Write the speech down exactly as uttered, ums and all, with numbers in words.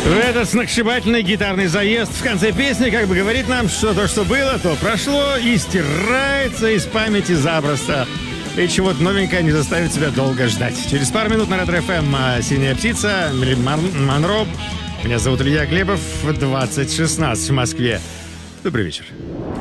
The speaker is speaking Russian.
В этот сногсшибательный гитарный заезд в конце песни как бы говорит нам, что то, что было, то прошло и стирается из памяти запросто. И чего-то новенькое не заставит себя долго ждать. Через пару минут на Ретро эф эм «Синяя птица», Мэрилин Монро. Меня зовут Илья Глебов, двадцать шестнадцать в Москве. Добрый вечер.